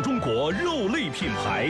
创中国肉类品牌。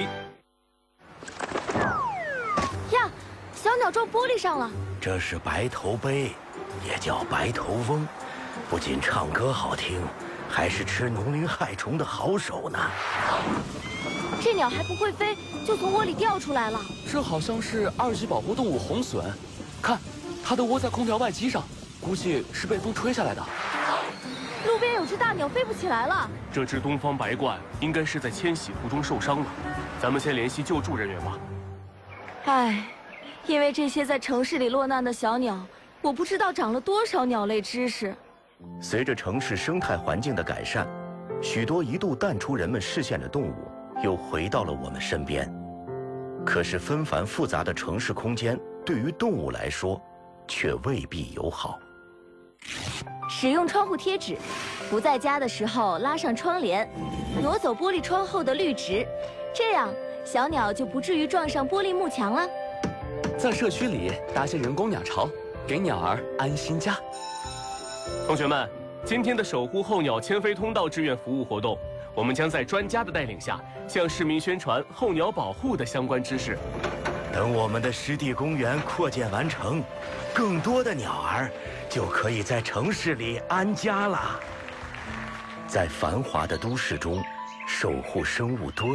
呀，小鸟撞玻璃上了。 这是白头鹎，也叫白头翁，不仅唱歌好听，还是吃农林害虫的好手呢。 这鸟还不会飞，就从窝里掉出来了。 这好像是2级保护动物红隼，看，它都窝在空调外机上，估计是被风吹下来的。 路边有只大鸟飞不起来了。 这只东方白鹳应该是在迁徙途中受伤了，咱们先联系救助人员吧。 唉，因为这些在城市里落难的小鸟，我不知道长了多少鸟类知识。 随着城市生态环境的改善，许多一度淡出人们视线的动物又回到了我们身边。可是纷繁复杂的城市空间对于动物来说，却未必友好。 使用窗户贴纸，不在家的时候拉上窗帘，挪走玻璃窗后的绿植，这样小鸟就不至于撞上玻璃幕墙了。 在社区里搭些人工鸟巢，给鸟儿安心家。 同学们，今天的守护候鸟迁飞通道志愿服务活动，我们将在专家的带领下，向市民宣传候鸟保护的相关知识。 等我们的湿地公园扩建完成，更多的鸟儿就可以在城市里安家了。在繁华的都市中，守护生物多